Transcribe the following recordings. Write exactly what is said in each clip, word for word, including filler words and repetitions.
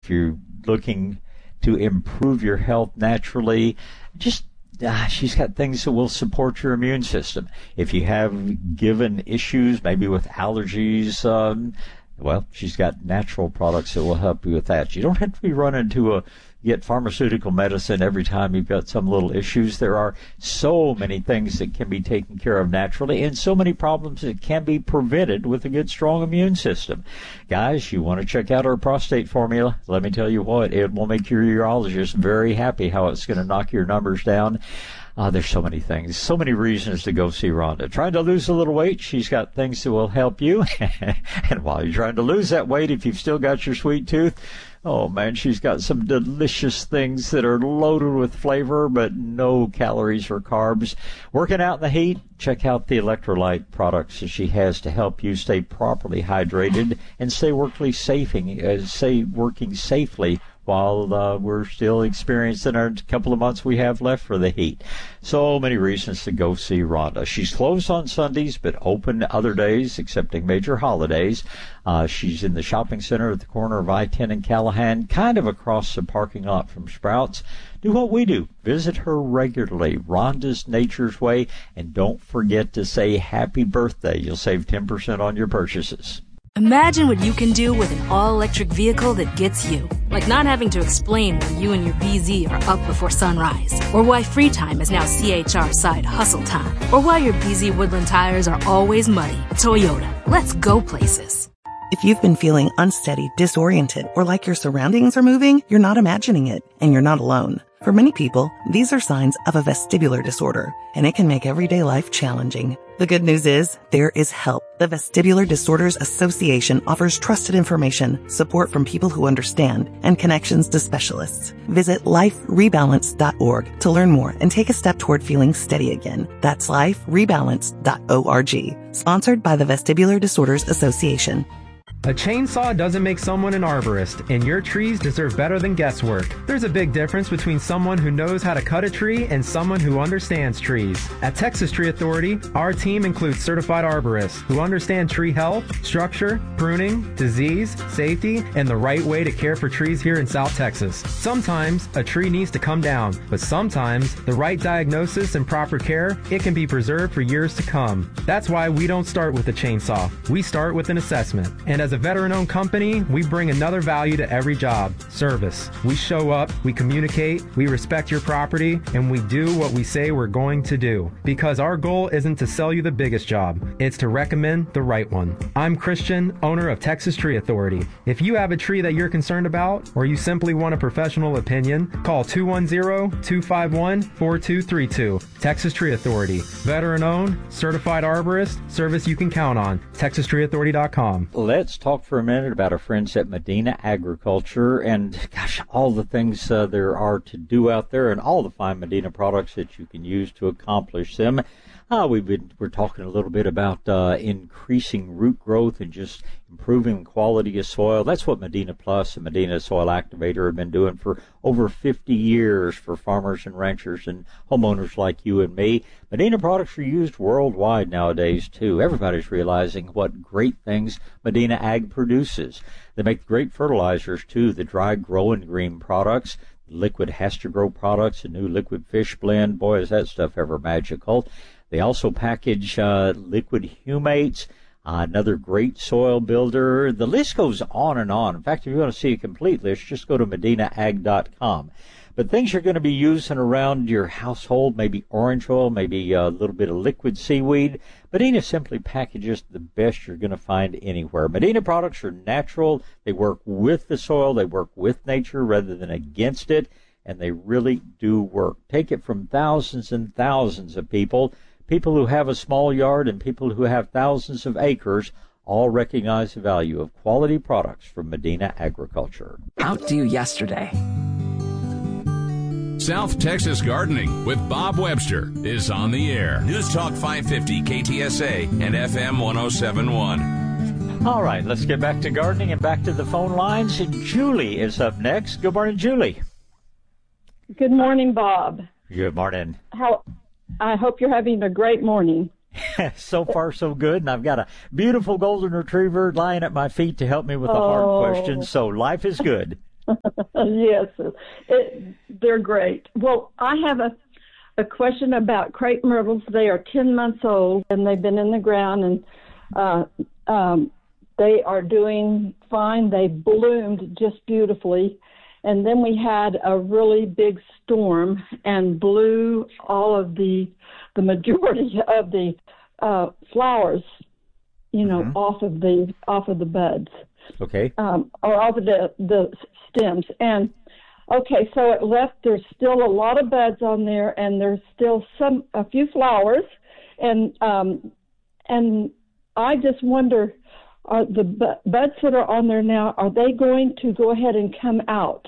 if you're looking to improve your health naturally, just Ah, she's got things that will support your immune system. If you have given issues, maybe with allergies, um, well, she's got natural products that will help you with that. You don't have to be running to a get pharmaceutical medicine every time you've got some little issues. There are so many things that can be taken care of naturally and so many problems that can be prevented with a good, strong immune system. Guys, you want to check out our prostate formula? Let me tell you what, it will make your urologist very happy how it's going to knock your numbers down. Uh, there's so many things, so many reasons to go see Rhonda. Trying to lose a little weight, she's got things that will help you. And while you're trying to lose that weight, if you've still got your sweet tooth, oh, man, she's got some delicious things that are loaded with flavor, but no calories or carbs. Working out in the heat, check out the electrolyte products that she has to help you stay properly hydrated and stay working, safing, uh, stay working safely while uh, we're still experiencing our couple of months we have left for the heat. So many reasons to go see Rhonda. She's closed on Sundays, but open other days, excepting major holidays. Uh, she's in the shopping center at the corner of I ten and Callahan, kind of across the parking lot from Sprouts. Do what we do. Visit her regularly, Rhonda's Nature's Way, and don't forget to say happy birthday. You'll save ten percent on your purchases. Imagine what you can do with an all-electric vehicle that gets you. Like not having to explain why you and your B Z are up before sunrise. Or why free time is now C H R side hustle time. Or why your B Z Woodland tires are always muddy. Toyota, let's go places. If you've been feeling unsteady, disoriented, or like your surroundings are moving, you're not imagining it, and you're not alone. For many people, these are signs of a vestibular disorder, and it can make everyday life challenging. The good news is, there is help. The Vestibular Disorders Association offers trusted information, support from people who understand, and connections to specialists. Visit life rebalance dot org to learn more and take a step toward feeling steady again. That's life rebalance dot org. Sponsored by the Vestibular Disorders Association. A chainsaw doesn't make someone an arborist, and your trees deserve better than guesswork. There's a big difference between someone who knows how to cut a tree and someone who understands trees. At Texas Tree Authority, our team includes certified arborists who understand tree health, structure, pruning, disease, safety, and the right way to care for trees here in South Texas. Sometimes a tree needs to come down, but sometimes the right diagnosis and proper care, it can be preserved for years to come. That's why we don't start with a chainsaw. We start with an assessment. And as As a veteran-owned company, we bring another value to every job, service. We show up, we communicate, we respect your property, and we do what we say we're going to do. Because our goal isn't to sell you the biggest job, it's to recommend the right one. I'm Christian, owner of Texas Tree Authority. If you have a tree that you're concerned about, or you simply want a professional opinion, call two one zero, two five one, four two three two. Texas Tree Authority. Veteran-owned, certified arborist, service you can count on. texas tree authority dot com. Let's talk for a minute about our friends at Medina Agriculture and, gosh, all the things uh, there are to do out there and all the fine Medina products that you can use to accomplish them. Uh, we've been, we're talking a little bit about uh, increasing root growth and just improving quality of soil. That's what Medina Plus and Medina Soil Activator have been doing for over fifty years for farmers and ranchers and homeowners like you and me. Medina products are used worldwide nowadays, too. Everybody's realizing what great things Medina Ag produces. They make great fertilizers, too, the dry grow and green products. Liquid Has-to-Grow products, a new liquid fish blend. Boy, is that stuff ever magical. They also package uh, liquid humates, uh, another great soil builder. The list goes on and on. In fact, if you want to see a complete list, just go to medina ag dot com. But things you're going to be using around your household, maybe orange oil, maybe a little bit of liquid seaweed. Medina simply packages the best you're going to find anywhere. Medina products are natural. They work with the soil. They work with nature rather than against it. And they really do work. Take it from thousands and thousands of people. People who have a small yard and people who have thousands of acres all recognize the value of quality products from Medina Agriculture. Outdo yesterday. South Texas Gardening with Bob Webster is on the air. News Talk five fifty K T S A and F M one oh seven point one. All right, let's get back to gardening and back to the phone lines. Julie is up next. Good morning, Julie. Good morning, Bob. Good morning. How? I hope you're having a great morning. So far, so good. And I've got a beautiful golden retriever lying at my feet to help me with the oh. hard questions. So life is good. Yes, it, they're great. Well, I have a, a question about crepe myrtles. They are ten months old, and they've been in the ground, and uh, um, they are doing fine. They bloomed just beautifully. And then we had a really big storm and blew all of the, the majority of the uh, flowers, you know, Mm-hmm. off of the off of the buds. Okay. Um, or off of the the stems. And okay, so it left. There's still a lot of buds on there, and there's still some a few flowers, and um, and I just wonder. Are the buds that are on there now, are they going to go ahead and come out?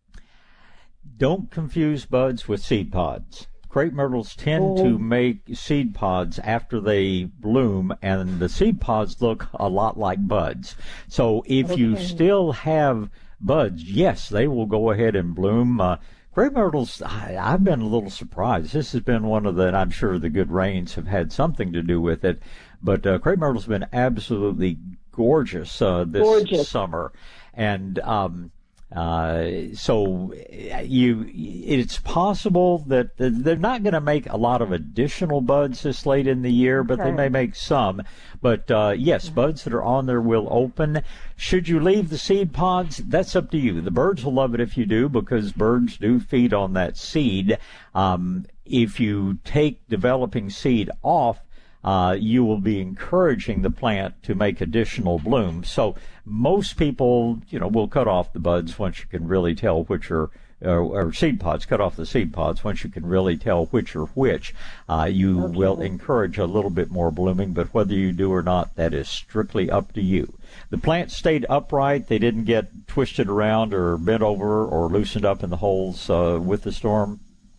Don't confuse buds with seed pods. Crepe myrtles tend Oh. to make seed pods after they bloom, and the seed pods look a lot like buds. So if you Okay. still have buds, yes, they will go ahead and bloom. Uh, crepe myrtles, I, I've been a little surprised. This has been one of the, and I'm sure the good rains have had something to do with it, but uh, crepe myrtles have been absolutely gorgeous uh, this Gorgeous. summer. And um, uh, so you, it's possible that they're not going to make a lot of additional buds this late in the year, but they Okay. may make some. But uh, yes, buds that are on there will open. Should you leave the seed pods? That's up to you. The birds will love it if you do, because birds do feed on that seed. Um, if you take developing seed off, Uh, you will be encouraging the plant to make additional blooms. So most people, you know, will cut off the buds once you can really tell which are, or, or seed pods, cut off the seed pods once you can really tell which are which. Uh, you Okay. will encourage a little bit more blooming, but whether you do or not, that is strictly up to you. The plant stayed upright. They didn't get twisted around or bent over or loosened up in the holes uh, with the storm.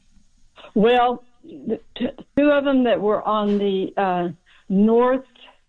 Well, the t- two of them that were on the uh, north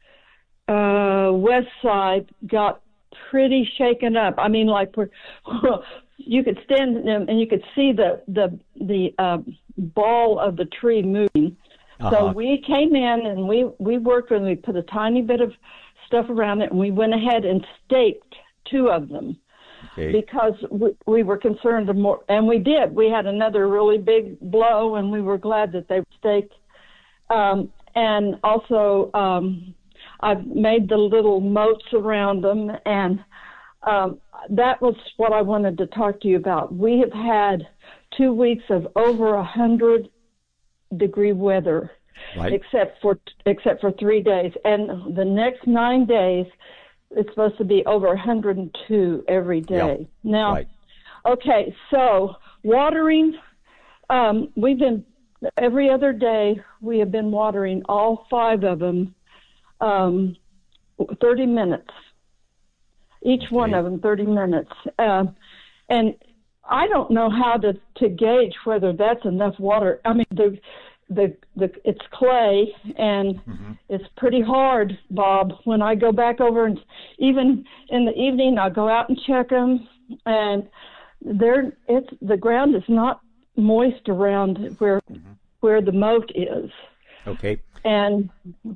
uh, west side got pretty shaken up. I mean, like we're, you could stand in them and you could see the the the uh, ball of the tree moving. Uh-huh. So we came in and we we worked with. We put a tiny bit of stuff around it, and we went ahead and staked two of them. Okay. Because we, we were concerned of more, and we did. We had another really big blow, and we were glad that they were staked. Um, and also, um, I've made the little moats around them, and um, that was what I wanted to talk to you about. We have had two weeks of over a hundred degree weather, Right. except for except for three days, and the next nine days. It's supposed to be over one hundred two every day. Yeah, now, right. okay, so watering, um, we've been, every other day, we have been watering all five of them um, thirty minutes. Each Okay. one of them, thirty minutes. Um, and I don't know how to, to gauge whether that's enough water. I mean, the The, the it's clay, and Mm-hmm. it's pretty hard, Bob. When I go back over, and even in the evening, I'll go out and check them, and they're it's the ground is not moist around where Mm-hmm. where the moat is, Okay. and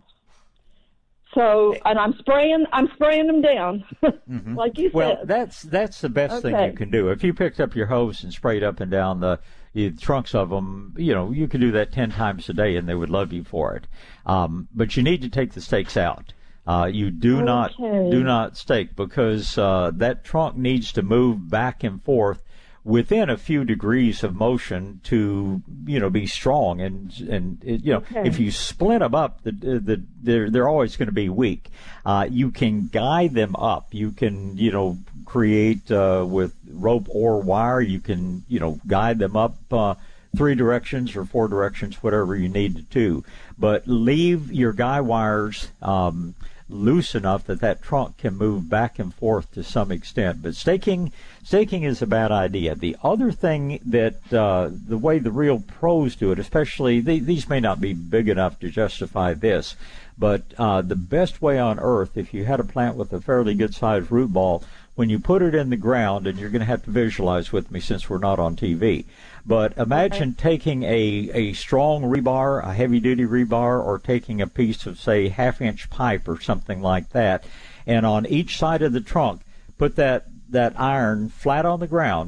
so and I'm spraying I'm spraying them down, like you Well, said. that's that's the best thing Okay. you can do. If you picked up your hose and sprayed up and down the, the trunks of them, you know, you could do that ten times a day, and they would love you for it. Um, but you need to take the stakes out. Uh, you do not Okay. do not stake, because uh, that trunk needs to move back and forth within a few degrees of motion to, you know, be strong. And and it, you know, Okay. if you split them up, the, the they're they're always going to be weak. Uh, you can guide them up. You can, you know, create uh, with rope or wire. You can, you know, guide them up uh, three directions or four directions, whatever you need to do. But leave your guy wires Um, loose enough that that trunk can move back and forth to some extent. But staking staking is a bad idea. The other thing that uh, the way the real pros do it, especially they, these may not be big enough to justify this, but uh, the best way on earth, if you had a plant with a fairly good-sized root ball, when you put it in the ground, and you're going to have to visualize with me since we're not on T V, but imagine okay. taking a, a strong rebar, a heavy-duty rebar, or taking a piece of, say, half-inch pipe or something like that, and on each side of the trunk, put that that iron flat on the ground